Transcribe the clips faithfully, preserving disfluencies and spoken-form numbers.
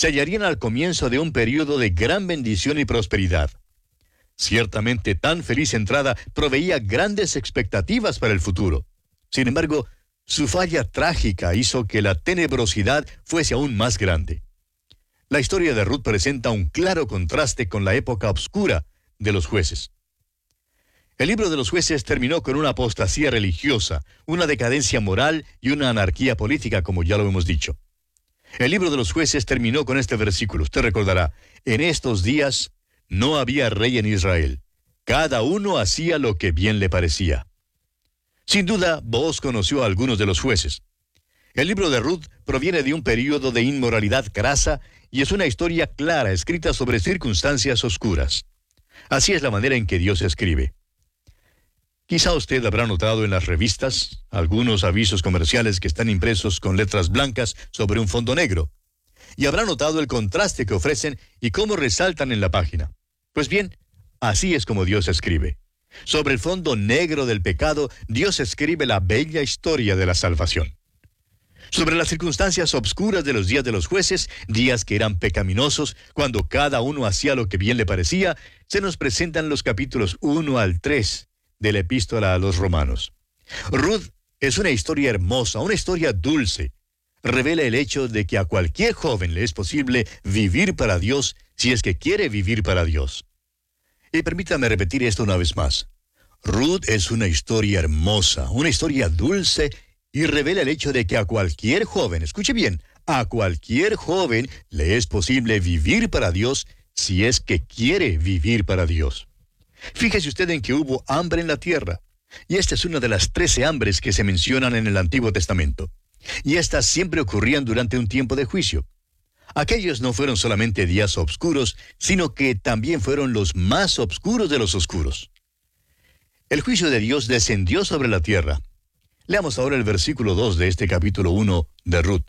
se hallarían al comienzo de un período de gran bendición y prosperidad. Ciertamente tan feliz entrada proveía grandes expectativas para el futuro. Sin embargo, su falla trágica hizo que la tenebrosidad fuese aún más grande. La historia de Ruth presenta un claro contraste con la época oscura de los jueces. El libro de los jueces terminó con una apostasía religiosa, una decadencia moral y una anarquía política, como ya lo hemos dicho. El libro de los jueces terminó con este versículo. Usted recordará, en estos días no había rey en Israel. Cada uno hacía lo que bien le parecía. Sin duda, Booz conoció a algunos de los jueces. El libro de Ruth proviene de un período de inmoralidad grasa y es una historia clara escrita sobre circunstancias oscuras. Así es la manera en que Dios escribe. Quizá usted habrá notado en las revistas algunos avisos comerciales que están impresos con letras blancas sobre un fondo negro. Y habrá notado el contraste que ofrecen y cómo resaltan en la página. Pues bien, así es como Dios escribe. Sobre el fondo negro del pecado, Dios escribe la bella historia de la salvación. Sobre las circunstancias obscuras de los días de los jueces, días que eran pecaminosos, cuando cada uno hacía lo que bien le parecía, se nos presentan los capítulos uno al tres de la epístola a los romanos. Ruth es una historia hermosa, una historia dulce. Revela el hecho de que a cualquier joven le es posible vivir para Dios si es que quiere vivir para Dios. Y permítame repetir esto una vez más. Ruth es una historia hermosa, una historia dulce y revela el hecho de que a cualquier joven, escuche bien, a cualquier joven le es posible vivir para Dios si es que quiere vivir para Dios. Fíjese usted en que hubo hambre en la tierra, y esta es una de las trece hambres que se mencionan en el Antiguo Testamento. Y estas siempre ocurrían durante un tiempo de juicio. Aquellos no fueron solamente días oscuros, sino que también fueron los más oscuros de los oscuros. El juicio de Dios descendió sobre la tierra. Leamos ahora el versículo dos de este capítulo uno de Ruth.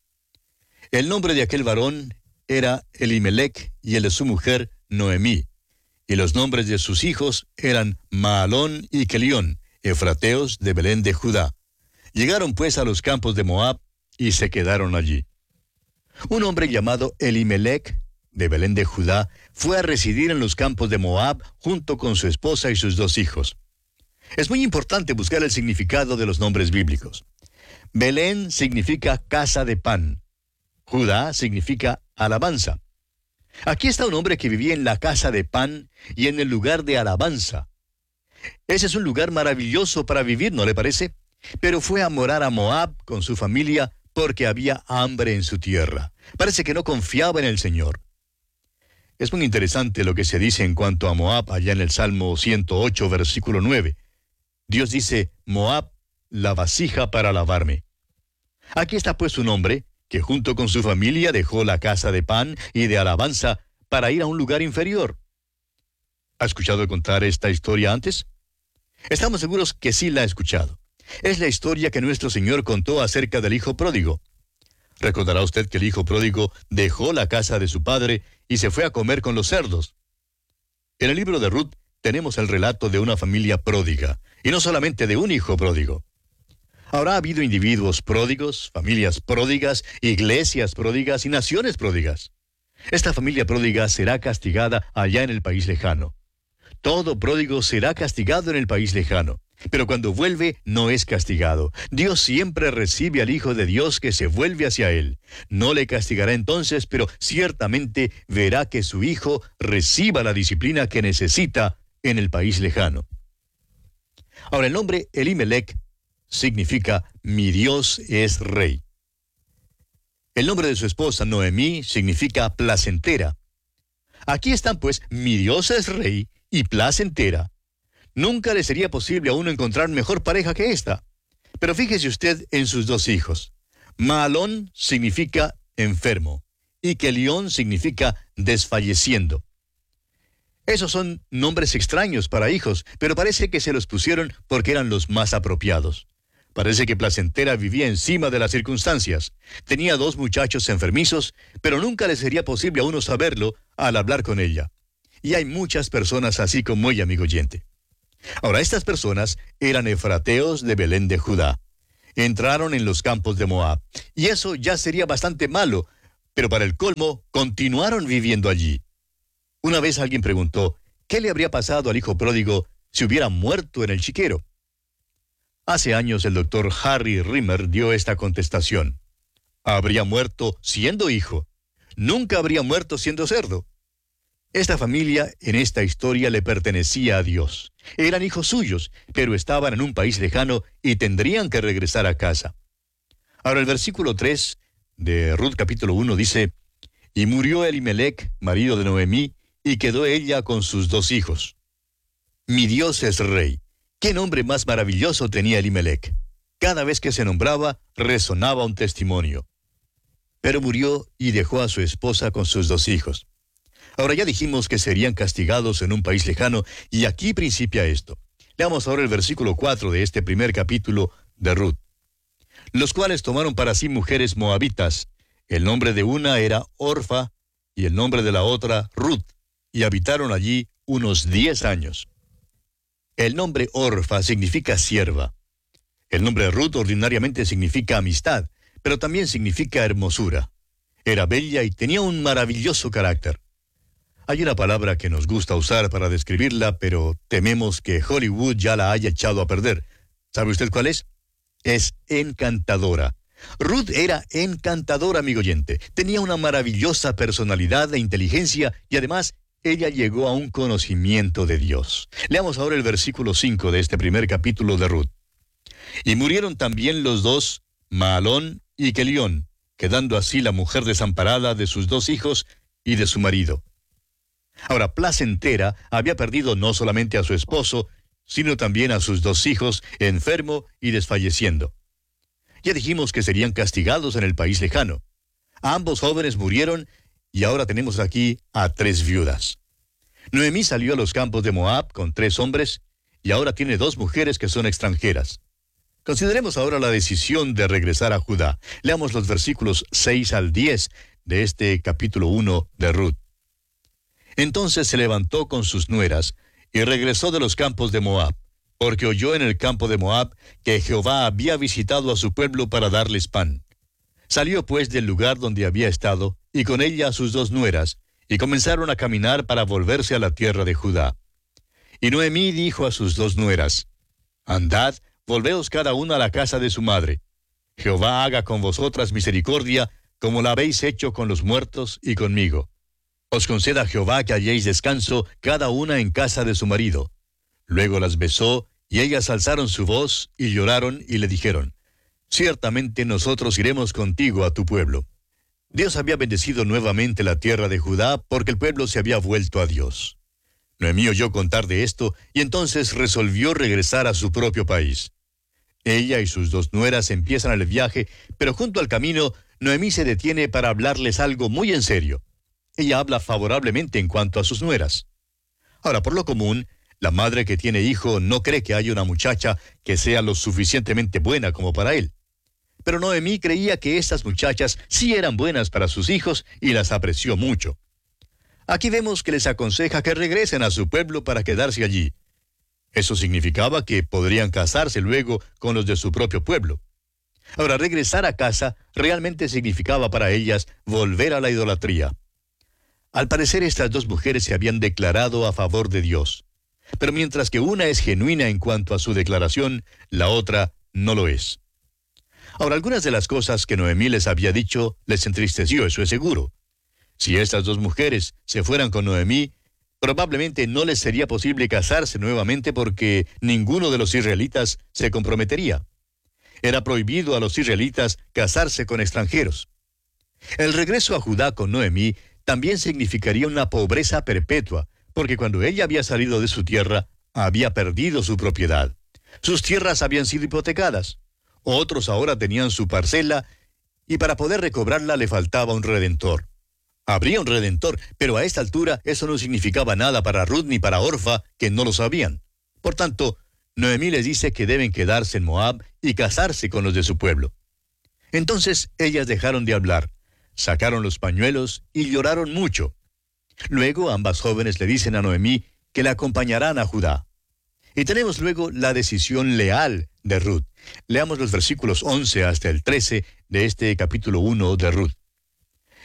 El nombre de aquel varón era Elimelech y el de su mujer Noemí. Y los nombres de sus hijos eran Maalón y Kelión, efrateos de Belén de Judá. Llegaron pues a los campos de Moab y se quedaron allí. Un hombre llamado Elimelech, de Belén de Judá, fue a residir en los campos de Moab junto con su esposa y sus dos hijos. Es muy importante buscar el significado de los nombres bíblicos. Belén significa casa de pan. Judá significa alabanza. Aquí está un hombre que vivía en la casa de pan y en el lugar de alabanza. Ese es un lugar maravilloso para vivir, ¿no le parece? Pero fue a morar a Moab con su familia porque había hambre en su tierra. Parece que no confiaba en el Señor. Es muy interesante lo que se dice en cuanto a Moab allá en el Salmo ciento ocho, versículo nueve. Dios dice, Moab, la vasija para lavarme. Aquí está pues un hombre que junto con su familia dejó la casa de pan y de alabanza para ir a un lugar inferior. ¿Ha escuchado contar esta historia antes? Estamos seguros que sí la ha escuchado. Es la historia que nuestro Señor contó acerca del hijo pródigo. Recordará usted que el hijo pródigo dejó la casa de su padre y se fue a comer con los cerdos. En el libro de Ruth tenemos el relato de una familia pródiga, y no solamente de un hijo pródigo. Habrá habido individuos pródigos, familias pródigas, iglesias pródigas y naciones pródigas. Esta familia pródiga será castigada allá en el país lejano. Todo pródigo será castigado en el país lejano. Pero cuando vuelve, no es castigado. Dios siempre recibe al Hijo de Dios que se vuelve hacia Él. No le castigará entonces, pero ciertamente verá que su Hijo reciba la disciplina que necesita en el país lejano. Ahora, el nombre Elimelech significa mi Dios es rey. El nombre de su esposa Noemí significa placentera. Aquí están pues mi Dios es rey y placentera. Nunca le sería posible a uno encontrar mejor pareja que esta. Pero fíjese usted en sus dos hijos. Maalón significa enfermo y Kelión significa desfalleciendo. Esos son nombres extraños para hijos, pero parece que se los pusieron porque eran los más apropiados. Parece que Placentera vivía encima de las circunstancias. Tenía dos muchachos enfermizos, pero nunca le sería posible a uno saberlo al hablar con ella. Y hay muchas personas así como ella, amigo oyente. Ahora, estas personas eran efrateos de Belén de Judá. Entraron en los campos de Moab. Y eso ya sería bastante malo, pero para el colmo, continuaron viviendo allí. Una vez alguien preguntó, ¿qué le habría pasado al hijo pródigo si hubiera muerto en el chiquero? Hace años el doctor Harry Rimmer dio esta contestación. Habría muerto siendo hijo. Nunca habría muerto siendo cerdo. Esta familia en esta historia le pertenecía a Dios. Eran hijos suyos, pero estaban en un país lejano y tendrían que regresar a casa. Ahora el versículo tres de Ruth capítulo uno dice, y murió Elimelech, marido de Noemí, y quedó ella con sus dos hijos. Mi Dios es rey. ¿Qué nombre más maravilloso tenía Elimelech? Cada vez que se nombraba, resonaba un testimonio. Pero murió y dejó a su esposa con sus dos hijos. Ahora ya dijimos que serían castigados en un país lejano, y aquí principia esto. Leamos ahora el versículo cuatro de este primer capítulo de Ruth. Los cuales tomaron para sí mujeres moabitas. El nombre de una era Orfa, y el nombre de la otra Ruth, y habitaron allí unos diez años. El nombre Orfa significa sierva. El nombre Ruth ordinariamente significa amistad, pero también significa hermosura. Era bella y tenía un maravilloso carácter. Hay una palabra que nos gusta usar para describirla, pero tememos que Hollywood ya la haya echado a perder. ¿Sabe usted cuál es? Es encantadora. Ruth era encantadora, amigo oyente. Tenía una maravillosa personalidad e inteligencia y además ella llegó a un conocimiento de Dios. Leamos ahora el versículo cinco de este primer capítulo de Ruth. Y murieron también los dos, Mahalón y Kelión, quedando así la mujer desamparada de sus dos hijos y de su marido. Ahora, placentera había perdido no solamente a su esposo, sino también a sus dos hijos, enfermo y desfalleciendo. Ya dijimos que serían castigados en el país lejano. Ambos jóvenes murieron y ahora tenemos aquí a tres viudas. Noemí salió a los campos de Moab con tres hombres y ahora tiene dos mujeres que son extranjeras. Consideremos ahora la decisión de regresar a Judá. Leamos los versículos seis al diez de este capítulo uno de Ruth. Entonces se levantó con sus nueras y regresó de los campos de Moab, porque oyó en el campo de Moab que Jehová había visitado a su pueblo para darles pan. Salió pues del lugar donde había estado, y con ella sus dos nueras, y comenzaron a caminar para volverse a la tierra de Judá. Y Noemí dijo a sus dos nueras, Andad, volveos cada una a la casa de su madre. Jehová haga con vosotras misericordia, como la habéis hecho con los muertos y conmigo. Os conceda Jehová que halléis descanso cada una en casa de su marido. Luego las besó, y ellas alzaron su voz, y lloraron, y le dijeron, Ciertamente nosotros iremos contigo a tu pueblo. Dios había bendecido nuevamente la tierra de Judá, porque el pueblo se había vuelto a Dios. Noemí oyó contar de esto, y entonces resolvió regresar a su propio país. Ella y sus dos nueras empiezan el viaje, pero junto al camino, Noemí se detiene para hablarles algo muy en serio. Ella habla favorablemente en cuanto a sus nueras. Ahora, por lo común, la madre que tiene hijo no cree que haya una muchacha que sea lo suficientemente buena como para él. Pero Noemí creía que estas muchachas sí eran buenas para sus hijos y las apreció mucho. Aquí vemos que les aconseja que regresen a su pueblo para quedarse allí. Eso significaba que podrían casarse luego con los de su propio pueblo. Ahora, regresar a casa realmente significaba para ellas volver a la idolatría. Al parecer, estas dos mujeres se habían declarado a favor de Dios. Pero mientras que una es genuina en cuanto a su declaración, la otra no lo es. Ahora, algunas de las cosas que Noemí les había dicho les entristeció, eso es seguro. Si estas dos mujeres se fueran con Noemí, probablemente no les sería posible casarse nuevamente porque ninguno de los israelitas se comprometería. Era prohibido a los israelitas casarse con extranjeros. El regreso a Judá con Noemí también significaría una pobreza perpetua, porque cuando ella había salido de su tierra, había perdido su propiedad. Sus tierras habían sido hipotecadas. Otros ahora tenían su parcela, y para poder recobrarla le faltaba un redentor. Habría un redentor, pero a esta altura eso no significaba nada para Ruth ni para Orfa, que no lo sabían. Por tanto, Noemí les dice que deben quedarse en Moab y casarse con los de su pueblo. Entonces ellas dejaron de hablar, sacaron los pañuelos y lloraron mucho. Luego ambas jóvenes le dicen a Noemí que la acompañarán a Judá. Y tenemos luego la decisión leal de Ruth. Leamos los versículos once hasta el trece de este capítulo uno de Ruth.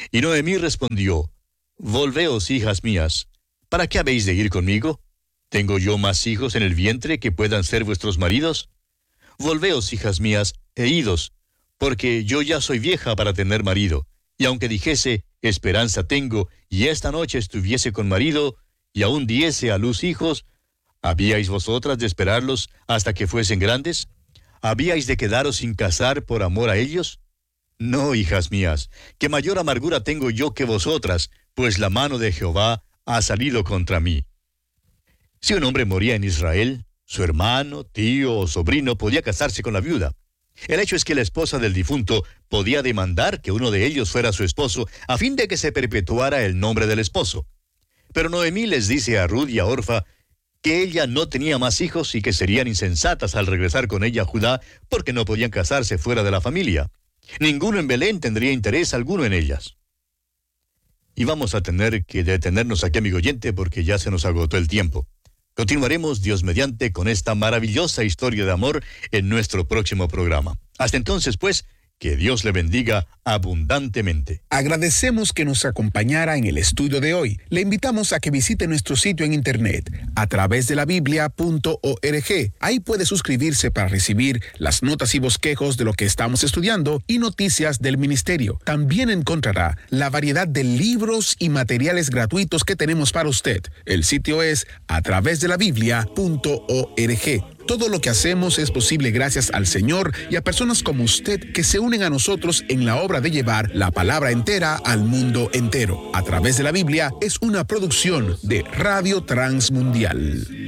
Y Noemí respondió, Volveos, hijas mías, ¿para qué habéis de ir conmigo? ¿Tengo yo más hijos en el vientre que puedan ser vuestros maridos? Volveos, hijas mías, e idos, porque yo ya soy vieja para tener marido, y aunque dijese, esperanza tengo, y esta noche estuviese con marido, y aún diese a luz hijos, ¿habíais vosotras de esperarlos hasta que fuesen grandes? ¿Habíais de quedaros sin casar por amor a ellos? No, hijas mías, que mayor amargura tengo yo que vosotras, pues la mano de Jehová ha salido contra mí. Si un hombre moría en Israel, su hermano, tío o sobrino podía casarse con la viuda. El hecho es que la esposa del difunto podía demandar que uno de ellos fuera su esposo a fin de que se perpetuara el nombre del esposo. Pero Noemí les dice a Ruth y a Orfa que ella no tenía más hijos y que serían insensatas al regresar con ella a Judá porque no podían casarse fuera de la familia. Ninguno en Belén tendría interés alguno en ellas. Y vamos a tener que detenernos aquí, amigo oyente, porque ya se nos agotó el tiempo. Continuaremos, Dios mediante, con esta maravillosa historia de amor en nuestro próximo programa. Hasta entonces, pues, que Dios le bendiga abundantemente. Agradecemos que nos acompañara en el estudio de hoy. Le invitamos a que visite nuestro sitio en internet a través de la biblia punto org. Ahí puede suscribirse para recibir las notas y bosquejos de lo que estamos estudiando y noticias del ministerio. También encontrará la variedad de libros y materiales gratuitos que tenemos para usted. El sitio es a través de la biblia punto org. Todo lo que hacemos es posible gracias al Señor y a personas como usted que se unen a nosotros en la obra de llevar la palabra entera al mundo entero. A través de la Biblia es una producción de Radio Transmundial.